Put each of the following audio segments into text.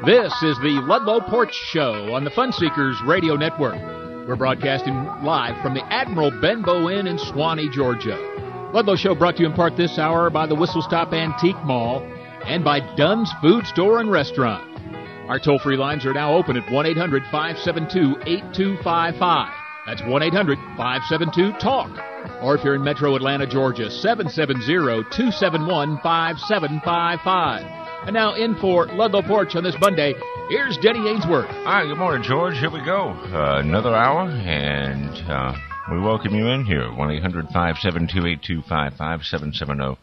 This is the Ludlow Porch Show on the Fun Seekers Radio Network. We're broadcasting live from the Admiral Benbow Inn in Swanee, Georgia. Ludlow Show brought to you in part this hour by the Whistle Stop Antique Mall and by Dunn's Food Store and Restaurant. Our toll-free lines are now open at 1-800-572-8255. That's 1-800-572-TALK. Or if you're in Metro Atlanta, Georgia, 770-271-5755. And now in for Ludlow Porch on this Monday, here's Denny Ainsworth. All right, good morning, George. Here we go. Another hour, and we welcome you in here. 1-800-572-8255,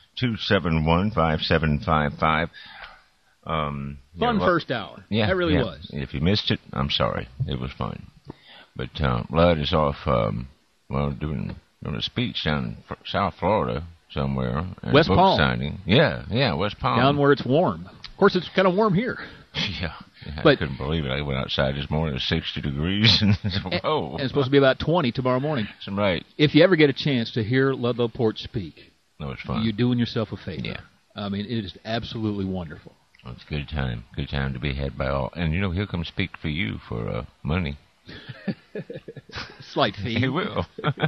770-271-5755. Fun first hour. Yeah, that really was. If you missed it, I'm sorry. It was fun. But Lud is off, doing a speech down in South Florida somewhere. West Palm. Signing. Yeah, West Palm. Down where it's warm. Of course, it's kind of warm here. Yeah, I couldn't believe it. I went outside this morning, it was 60 degrees. And whoa. And it's supposed to be about 20 tomorrow morning. That's right. If you ever get a chance to hear Ludlow Porch speak, it's fun. You're doing yourself a favor. Yeah. I mean, it is absolutely wonderful. Well, it's a good time. Good time to be had by all. And, he'll come speak for you for money. Slight fee. He will.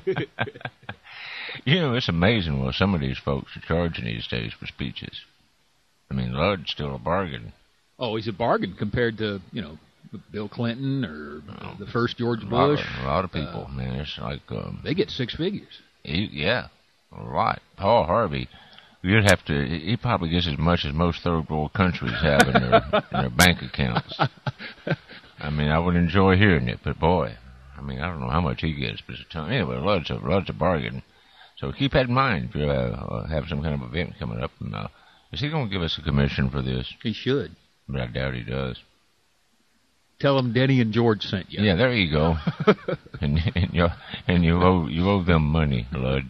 It's amazing what some of these folks are charging these days for speeches. I mean, Lud's still a bargain. Oh, he's a bargain compared to, Bill Clinton or the first George Bush. A lot of people, man. It's like... they get six figures. Yeah, a lot. Paul Harvey, you'd have to... He probably gets as much as most third world countries have in their bank accounts. I mean, I would enjoy hearing it, but boy, I don't know how much he gets, but it's a ton. Anyway, Lud's a bargain. So keep that in mind if you have some kind of event coming up. And, is he going to give us a commission for this? He should. But I doubt he does. Tell him Denny and George sent you. Yeah, there you go. and you owe them money, Lud.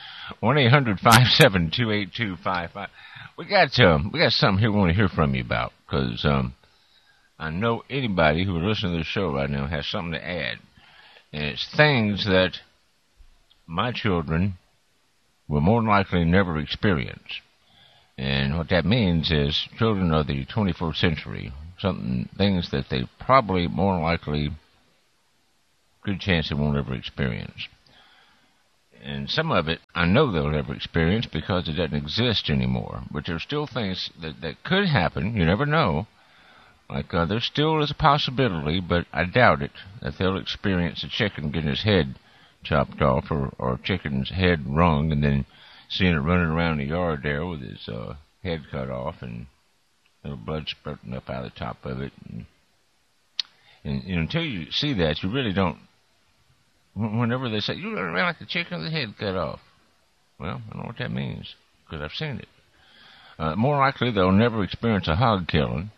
1-800-572-8255. We got something here we want to hear from you about, because I know anybody who is listening to this show right now has something to add. And it's things that my children will more than likely never experience. And what that means is children of the 21st century, things that they probably more than likely, good chance they won't ever experience. And some of it I know they'll never experience because it doesn't exist anymore. But there's still things that could happen. You never know. Like there still is a possibility, but I doubt it, that they'll experience a chicken getting his head chopped off or a chicken's head wrung and then seeing it running around the yard there with his head cut off and little blood spurting up out of the top of it. And until you see that, you really don't. Whenever they say, you run around like a chicken with the head cut off. Well, I don't know what that means, because I've seen it. More likely, they'll never experience a hog killing.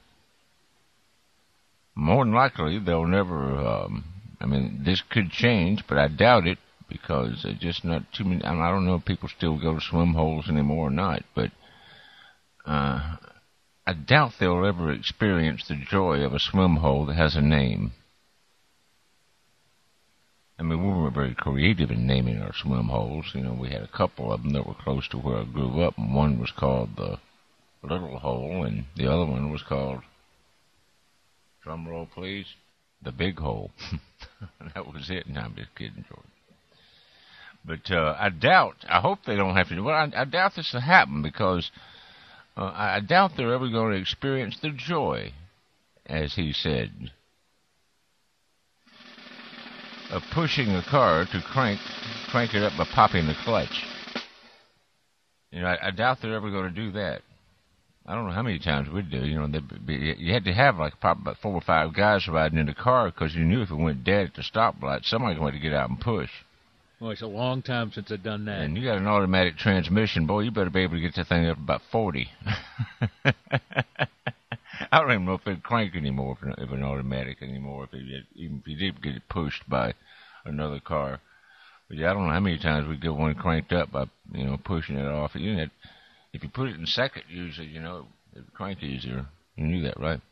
More than likely, they'll never, this could change, but I doubt it, because just not too many, I don't know if people still go to swim holes anymore or not, but I doubt they'll ever experience the joy of a swim hole that has a name. We weren't very creative in naming our swim holes. We had a couple of them that were close to where I grew up, and one was called the Little Hole, and the other one was called, drum roll please, the Big Hole. That was it. No, I'm just kidding, George. But I hope they don't have to do it. I doubt this will happen because I doubt they're ever going to experience the joy, as he said, of pushing a car to crank it up by popping the clutch. I doubt they're ever going to do that. I don't know how many times we'd do. You had to have like probably about 4 or 5 guys riding in the car because you knew if it went dead at the stoplight, somebody's going to get out and push. Well, it's a long time since I've done that. And you got an automatic transmission, boy, you better be able to get that thing up about 40. I don't even know if it'd crank anymore, if an automatic anymore, even if you did get it pushed by another car. But yeah, I don't know how many times we get one cranked up by, pushing it off. If you put it in second, usually, it would crank easier. You knew that, right?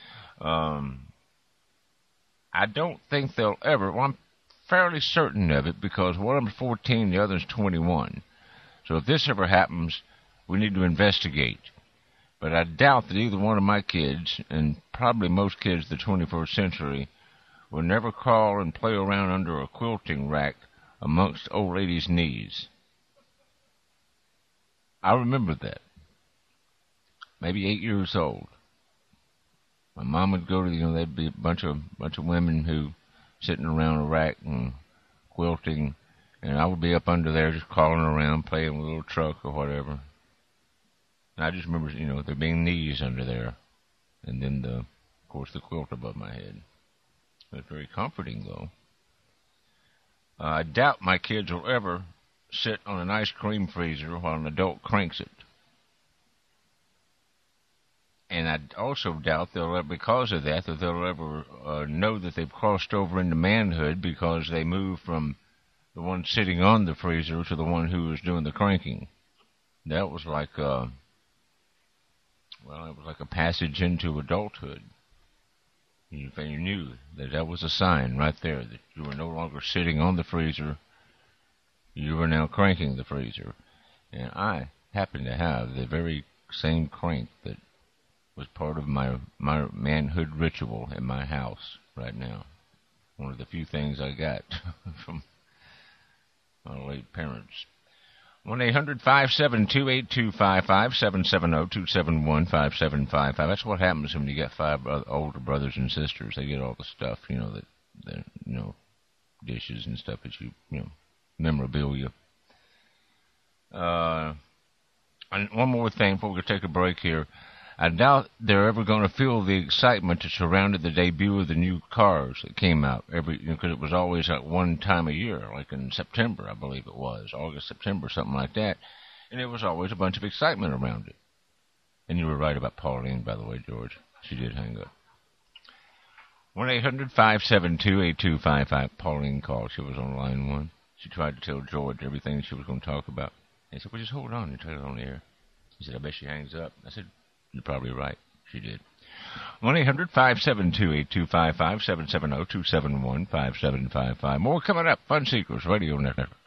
I don't think they'll ever, I'm fairly certain of it because one of them is 14, the other is 21. So if this ever happens, we need to investigate. But I doubt that either one of my kids, and probably most kids of the 21st century will never crawl and play around under a quilting rack amongst old ladies' knees. I remember that. Maybe 8 years old. My mom would go to, there'd be a bunch of women who sitting around a rack and quilting, and I would be up under there just crawling around, playing with a little truck or whatever. And I just remember, there being knees under there, and then, of course, the quilt above my head. It was very comforting, though. I doubt my kids will ever sit on an ice cream freezer while an adult cranks it. And I also doubt because of that they'll ever know that they've crossed over into manhood, because they move from the one sitting on the freezer to the one who was doing the cranking. That was like it was like a passage into adulthood. You knew that was a sign right there that you were no longer sitting on the freezer. You were now cranking the freezer. And I happen to have the very same crank that was part of my manhood ritual in my house right now. One of the few things I got from my late parents. 1-800-572-8255, 770-271-5755. That's what happens when you get five older brothers and sisters. They get all the stuff, dishes and stuff that memorabilia. And one more thing before we take a break here. I doubt they're ever going to feel the excitement that surrounded the debut of the new cars that came out because it was always at one time a year, like in September, I believe it was, August, September, something like that, and there was always a bunch of excitement around it. And you were right about Pauline, by the way, George. She did hang up. 1-800-572-8255. Pauline called. She was on line one. She tried to tell George everything she was going to talk about. He said, well, just hold on. You tell it on the air. He said, I bet she hangs up. I said, you're probably right. She did. 1-800-572-8255, 770-271-5755. More coming up. Fun Seekers Radio Network.